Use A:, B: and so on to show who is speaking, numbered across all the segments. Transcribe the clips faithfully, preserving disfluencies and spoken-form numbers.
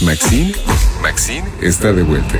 A: Maxine, Maxine está de vuelta.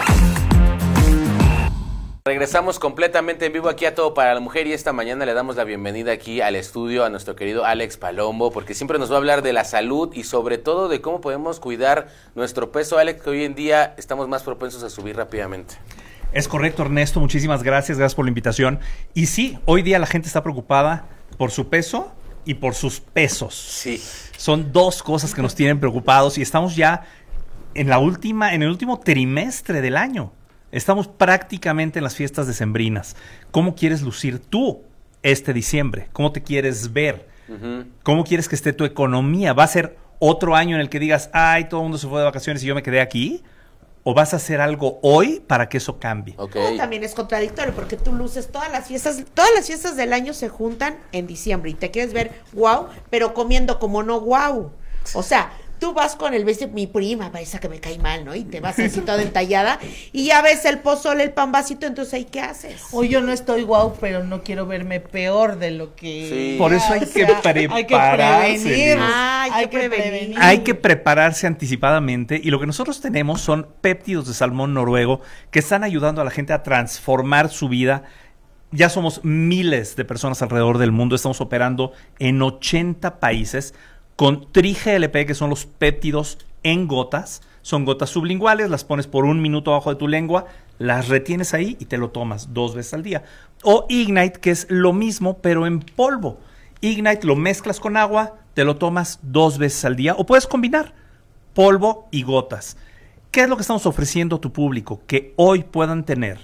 B: Regresamos completamente en vivo aquí a Todo para la Mujer y esta mañana le damos la bienvenida aquí al estudio a nuestro querido Alex Palombo, porque siempre nos va a hablar de la salud y sobre todo de cómo podemos cuidar nuestro peso, Alex, que hoy en día estamos más propensos a subir rápidamente.
C: Es correcto, Ernesto, muchísimas gracias, gracias por la invitación. Y sí, hoy día la gente está preocupada por su peso y por sus pesos.
B: Sí.
C: Son dos cosas que nos tienen preocupados y estamos ya en la última, en el último trimestre del año. Estamos prácticamente en las fiestas decembrinas. ¿Cómo quieres lucir tú este diciembre? ¿Cómo te quieres ver? Uh-huh. ¿Cómo quieres que esté tu economía? ¿Va a ser otro año en el que digas, ay, todo el mundo se fue de vacaciones y yo me quedé aquí? ¿O vas a hacer algo hoy para que eso cambie?
D: Okay. También es contradictorio porque tú luces todas las fiestas, todas las fiestas del año se juntan en diciembre y te quieres ver guau, pero comiendo como no guau. O sea, tú vas con el vestido, mi prima, esa que me cae mal, ¿no? Y te vas así toda entallada y ya ves el pozole, el pan vasito, entonces ¿ahí qué haces?
E: Hoy yo no estoy guau, pero no quiero verme peor de lo que...
C: Sí. Por eso hay que prepararse.
E: Hay que prevenir.
D: Ah, hay, hay que, que prevenir.
C: prevenir. Hay que prepararse anticipadamente y lo que nosotros tenemos son péptidos de salmón noruego que están ayudando a la gente a transformar su vida. Ya somos miles de personas alrededor del mundo, estamos operando en ochenta países con tri-G L P, que son los péptidos en gotas. Son gotas sublinguales, las pones por un minuto abajo de tu lengua, las retienes ahí y te lo tomas dos veces al día. O Ignite, que es lo mismo, pero en polvo. Ignite lo mezclas con agua, te lo tomas dos veces al día. O puedes combinar polvo y gotas. ¿Qué es lo que estamos ofreciendo a tu público? Que hoy puedan tener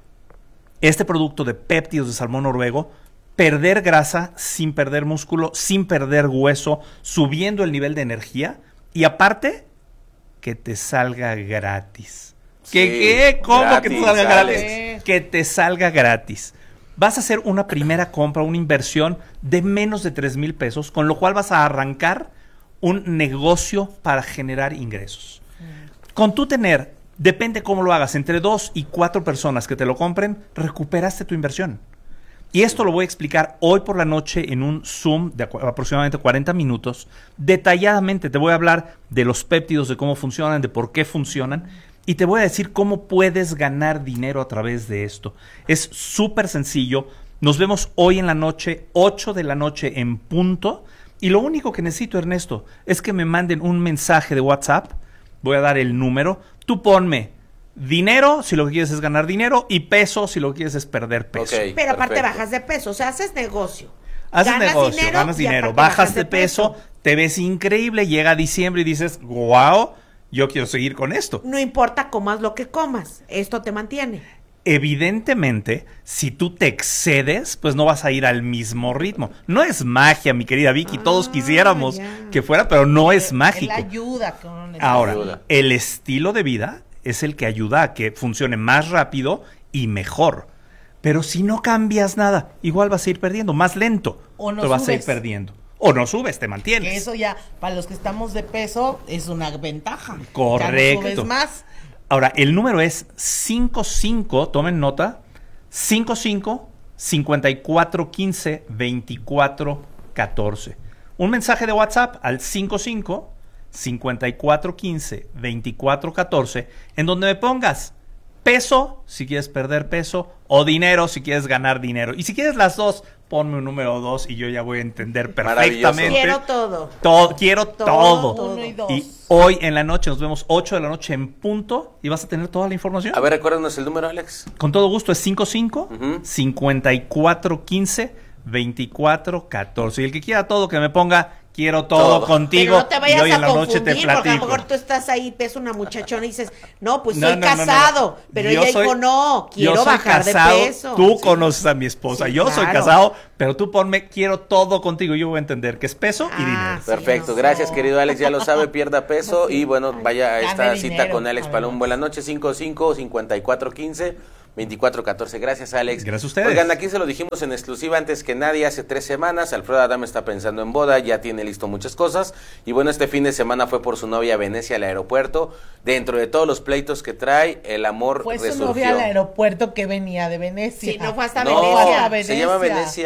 C: este producto de péptidos de salmón noruego, perder grasa sin perder músculo, sin perder hueso, subiendo el nivel de energía y aparte que te salga gratis.
B: Sí,
C: ¿Qué, qué? ¿Cómo
B: gratis,
C: que te salga
B: Alex.
C: gratis? Que te salga gratis. Vas a hacer una primera compra, una inversión de menos de tres mil pesos, con lo cual vas a arrancar un negocio para generar ingresos. Mm. Con tu tener, depende cómo lo hagas, entre dos y cuatro personas que te lo compren, recuperaste tu inversión. Y esto lo voy a explicar hoy por la noche en un Zoom de aproximadamente cuarenta minutos. Detalladamente te voy a hablar de los péptidos, de cómo funcionan, de por qué funcionan. Y te voy a decir cómo puedes ganar dinero a través de esto. Es súper sencillo. Nos vemos hoy en la noche, ocho de la noche en punto. Y lo único que necesito, Ernesto, es que me manden un mensaje de WhatsApp. Voy a dar el número. Tú ponme dinero, si lo que quieres es ganar dinero, y peso, si lo que quieres es perder peso.
D: Okay, pero aparte perfecto. Bajas de peso, o sea, haces negocio.
C: Haces ganas negocio, dinero, ganas dinero, bajas, bajas de, de peso, peso, te ves increíble, llega diciembre y dices, wow, yo quiero seguir con esto.
D: No importa comas lo que comas, esto te mantiene.
C: Evidentemente, si tú te excedes, pues no vas a ir al mismo ritmo. No es magia, mi querida Vicky, ah, todos quisiéramos ya. que fuera, pero no es mágico.
E: Él ayuda con el
C: Ahora,
E: ayuda.
C: el estilo de vida es el que ayuda a que funcione más rápido y mejor. Pero si no cambias nada, igual vas a ir perdiendo, más lento,
E: o no
C: pero vas
E: subes.
C: a ir perdiendo. O no subes, te mantienes.
E: Que eso ya, para los que estamos de peso, es una ventaja.
C: Correcto.
E: Ya no subes más.
C: Ahora, el número es cincuenta y cinco, tomen nota, cincuenta y cinco, cincuenta y cuatro, quince, veinticuatro, catorce. Un mensaje de WhatsApp al cincuenta y cinco, cincuenta y cuatro, quince, veinticuatro, catorce, en donde me pongas peso, si quieres perder peso, o dinero, si quieres ganar dinero. Y si quieres las dos, ponme un número dos y yo ya voy a entender perfectamente.
D: Quiero todo.
C: todo quiero todo.
D: todo.
E: Uno y dos.
C: Y hoy en la noche nos vemos ocho de la noche en punto y vas a tener toda la información.
B: A ver, recuérdanos el número, Alex.
C: Con todo gusto, es cincuenta y cinco, uh-huh. cincuenta y cuatro, quince, veinticuatro, catorce. Y el que quiera todo, que me ponga quiero todo, todo. contigo.
D: Pero no te vayas
C: y hoy
D: a
C: en la noche te
D: confundir,
C: platico.
D: porque a lo mejor tú estás ahí, ves una muchachona y dices, no, pues
C: no,
D: soy
C: no,
D: casado.
C: No, no, no.
D: Pero
C: yo
D: ella
C: soy,
D: dijo, no, quiero
C: yo soy
D: bajar
C: casado,
D: de peso.
C: Tú
D: sí.
C: conoces a mi esposa,
D: Sí,
C: yo
D: claro.
C: soy casado, pero tú ponme quiero todo contigo. Yo voy a entender que es peso
D: ah,
C: y dinero.
B: Sí, Perfecto, no. Gracias querido Alex, ya lo sabe, pierda peso y bueno, vaya a esta cita dinero. con Alex Palombo en la noche, cincuenta y cinco, cincuenta y cuatro, quince, veinticuatro, catorce. Gracias, Alex.
C: Gracias a ustedes.
B: Oigan, aquí se lo dijimos en exclusiva antes que nadie, hace tres semanas, Alfredo Adame está pensando en boda, ya tiene listo muchas cosas, y bueno, este fin de semana fue por su novia a Venecia al aeropuerto. Dentro de todos los pleitos que trae, el amor
E: fue
B: resurgió.
E: Fue su novia al aeropuerto que venía de Venecia.
D: Sí, no fue hasta
B: no,
D: Venecia.
B: se llama Venecia.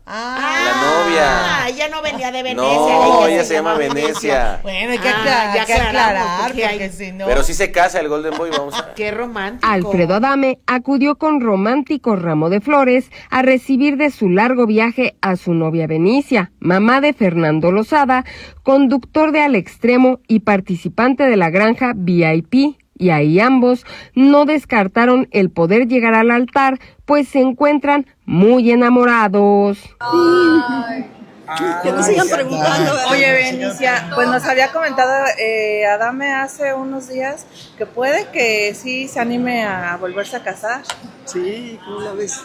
E: Ah,
B: La novia.
D: Ah, ella no venía de Venecia.
B: No, ella se llama Venecia.
E: Bueno, hay que,
D: Ah,
E: aclarar,
D: ya
E: hay que
D: aclaramos,
E: aclarar,
D: porque
E: porque,
D: hay-
E: si no...
B: Pero sí se casa el Golden Boy, vamos a...
D: Qué romántico.
F: Alfredo Adame acudió con romántico ramo de flores a recibir de su largo viaje a su novia Benicia, mamá de Fernando Lozada, conductor de Al Extremo y participante de la granja V I P. Y ahí ambos no descartaron el poder llegar al altar, pues se encuentran muy enamorados.
G: Que nos sigan preguntando.
H: Oye, Benicia, pues nos había comentado eh, Adame hace unos días que puede que sí se anime a volverse a casar.
G: Sí, ¿cómo la ves?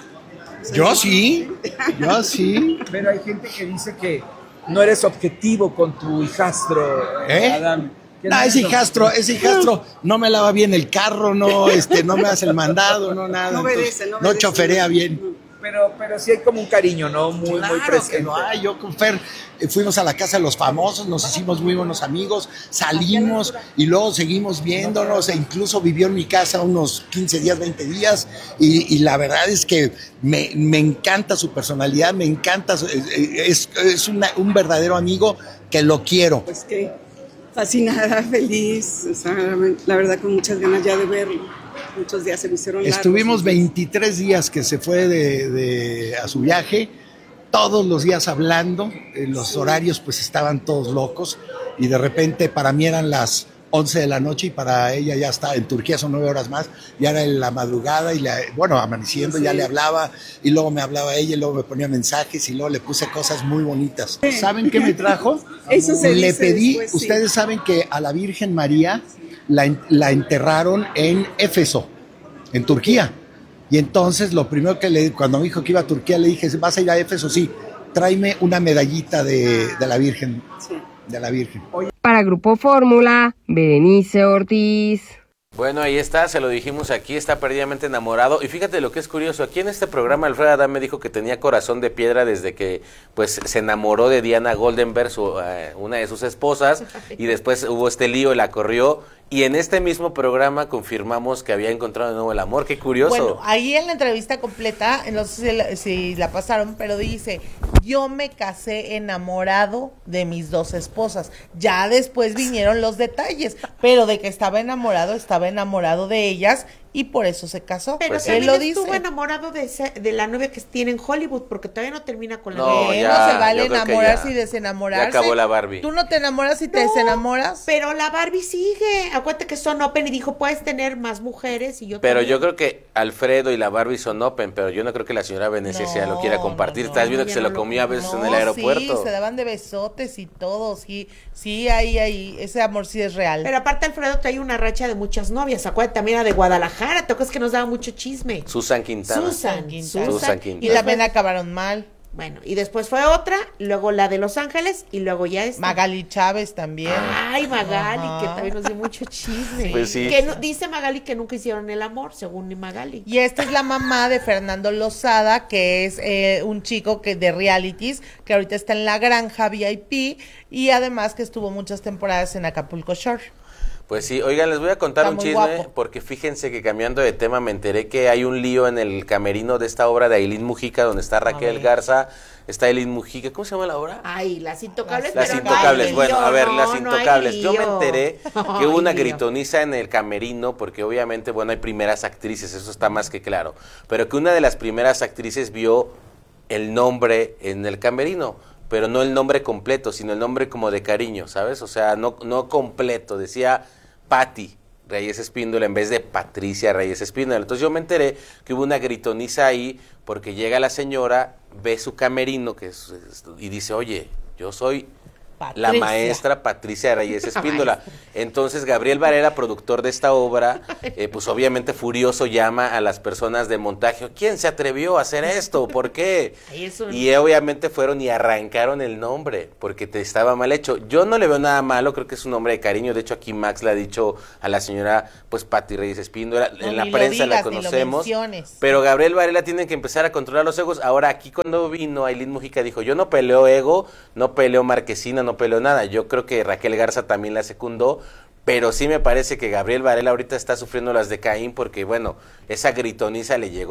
I: Yo sí, yo sí.
J: Pero hay gente que dice que no eres objetivo con tu hijastro,
I: ¿Eh?
J: Adam. Que
I: No,
J: eres
I: ese hijastro, ese hijastro no me lava bien el carro, no, este, no me hace el mandado, no nada.
G: No obedece,
I: entonces,
G: no
I: no
G: obedece.
I: choferea bien.
J: Pero, pero sí hay como un cariño, ¿no? Muy,
I: Claro
J: muy presente.
I: que lo hay. Yo con Fer eh, fuimos a la casa de los famosos, nos hicimos muy buenos amigos, salimos y luego seguimos viéndonos, e incluso vivió en mi casa unos quince días, veinte días, y, y la verdad es que me, me encanta su personalidad, me encanta, su- es, es una- un verdadero amigo que lo quiero.
G: Pues que fascinada, feliz, o sea, la verdad con muchas ganas ya de verlo. Muchos días se me hicieron largos.
I: Estuvimos veintitrés días que se fue de, de- a su viaje, todos los días hablando, eh, los horarios pues estaban todos locos, y de repente para mí eran las once de la noche y para ella ya está, en Turquía son nueve horas más, ya era en la madrugada y la- bueno, amaneciendo,
G: Sí.
I: ya le hablaba y luego me hablaba ella y luego me ponía mensajes y luego le puse cosas muy bonitas. ¿Saben qué me trajo?
G: Eso se
I: Le
G: dice
I: pedí,
G: después, sí.
I: ustedes saben que a la Virgen María la, en- la enterraron en Éfeso, en Turquía. Y entonces lo primero que le, cuando me dijo que iba a Turquía, le dije, ¿vas a ir a Éfeso? Sí, tráeme una medallita de, de la Virgen,
G: Sí.
I: de la Virgen.
F: Para Grupo Fórmula, Berenice Ortiz.
B: Bueno, ahí está, se lo dijimos aquí, está perdidamente enamorado. Y fíjate lo que es curioso, aquí en este programa Alfredo Adame dijo que tenía corazón de piedra desde que pues se enamoró de Diana Goldenberg, su, eh, una de sus esposas, y después hubo este lío, la corrió. Y en este mismo programa confirmamos que había encontrado de nuevo el amor. Qué curioso.
E: Bueno, ahí en la entrevista completa, no sé si la, si la pasaron, pero dice, yo me casé enamorado de mis dos esposas. Ya después vinieron los detalles, pero de que estaba enamorado, estaba enamorado de ellas y por eso se casó.
D: Pero
B: Pues sí.
E: él
D: también
E: lo
D: estuvo
E: dice.
D: enamorado de, ese- de la novia que tiene en Hollywood, porque todavía no termina con la
B: No,
D: novia.
E: Bueno,
B: ya,
E: se vale
B: yo creo que
E: enamorarse
B: ya.
E: y desenamorarse.
B: Ya acabó la Barbie.
E: ¿Tú no te enamoras y te
D: No,
E: desenamoras?
D: Pero la Barbie sigue. Acuérdate que son open y dijo, puedes tener más mujeres y yo
B: Pero
D: también.
B: yo creo que Alfredo y la Barbie son open, pero yo no creo que la señora Venecia
E: No,
B: sea lo quiera compartir.
E: no,
B: Estás
E: no,
B: viendo que
D: ya
B: se
D: no
B: lo
D: lo-
B: comió a veces en
E: No,
B: el aeropuerto.
E: Sí, se daban de besotes y todo, sí, sí, ahí, ahí, ese amor sí es real.
D: Pero aparte Alfredo trae una racha de muchas novias. Acuérdate, también era de Guadalajara. ¿Te acuerdas que nos daba mucho chisme?
B: Susan Quintana.
D: Susan,
E: Quintana.
D: Susan.
B: Susan
E: y
B: Quintana.
E: también acabaron mal.
D: Bueno, y después fue otra, luego la de Los Ángeles y luego ya esta.
E: Magali Chávez también.
D: Ay, Magali,
E: Ajá.
D: que también nos dio mucho chisme.
B: Pues sí.
D: Que no- dice Magali que nunca hicieron el amor, según Magali.
E: Y esta es la mamá de Fernando Lozada, que es eh, un chico que de realities, que ahorita está en la granja V I P y además que estuvo muchas temporadas en Acapulco Shore.
B: Pues sí, oigan, les voy a contar
E: Está
B: un
E: muy
B: chisme,
E: guapo.
B: porque fíjense que cambiando de tema me enteré que hay un lío en el camerino de esta obra de Ailín Mujica, donde está Raquel
E: ver.
B: Garza, está Ailín Mujica, ¿cómo se llama la obra?
D: Ay, las intocables.
B: Las
D: pero no
B: Intocables,
D: hay
B: bueno,
D: lío,
B: a ver,
D: no,
B: las
D: no hay
B: Intocables. Yo me
D: lío.
B: enteré que
D: Ay,
B: hubo una
D: lío.
B: gritoniza en el camerino, porque obviamente, bueno, hay primeras actrices, eso está más que claro, pero que una de las primeras actrices vio el nombre en el camerino, pero no el nombre completo, sino el nombre como de cariño, ¿sabes? O sea, no, no completo, decía Patti Reyes Espíndola en vez de Patricia Reyes Espíndola. Entonces yo me enteré que hubo una gritoniza ahí porque llega la señora, ve su camerino que es, es- y dice, oye, yo soy la
E: Patricia.
B: maestra Patricia Reyes Espíndola. Entonces Gabriel Varela, productor de esta obra, eh, pues obviamente furioso llama a las personas de montaje. ¿Quién se atrevió a hacer esto? ¿Por qué?
D: Ay, eso-
B: Y obviamente fueron y arrancaron el nombre porque te estaba mal hecho. Yo no le veo nada malo, creo que es un nombre de cariño. De hecho aquí Max le ha dicho a la señora pues Patti Reyes Espíndola,
E: No,
B: en la
E: ni lo
B: prensa la
E: digas, ni lo
B: conocemos.
E: menciones.
B: Pero Gabriel Varela tiene que empezar a controlar los egos. Ahora aquí cuando vino Ailín Mujica dijo, yo no peleo ego, no peleo marquesina, no peleo nada. Yo creo que Raquel Garza también la secundó, pero sí me parece que Gabriel Varela ahorita está sufriendo las de Caín porque, bueno, esa gritoniza le llegó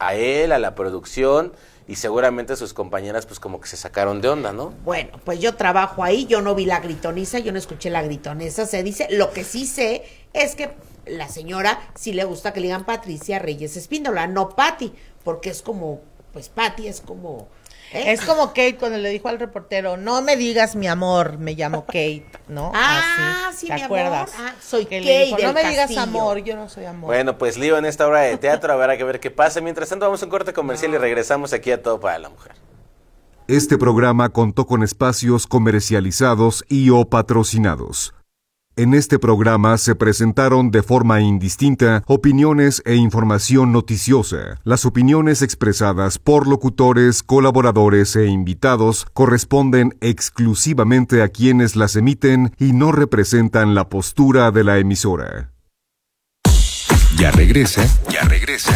B: a él, a la producción, y seguramente sus compañeras pues como que se sacaron de onda, ¿no?
D: Bueno, pues yo trabajo ahí, yo no vi la gritoniza, yo no escuché la gritoniza, se dice, lo que sí sé es que la señora sí le gusta que le digan Patricia Reyes Espíndola, no Pati, porque es como, pues Pati es como... ¿eh?
E: Es como Kate cuando le dijo al reportero, no me digas mi amor, me llamo Kate, ¿no?
D: Ah,
E: Así,
D: sí,
E: ¿te
D: mi
E: acuerdas?
D: amor. Ah, soy
E: Que
D: Kate
E: le dijo,
D: del
E: no me digas
D: Castillo.
E: amor, yo no soy amor.
B: Bueno, pues lío en esta obra de teatro, habrá que ver qué pasa. Mientras tanto vamos a un corte comercial y regresamos aquí a Todo para la Mujer.
A: Este programa contó con espacios comercializados y o patrocinados. En este programa se presentaron de forma indistinta opiniones e información noticiosa. Las opiniones expresadas por locutores, colaboradores e invitados corresponden exclusivamente a quienes las emiten y no representan la postura de la emisora. Ya regresa, ya regresa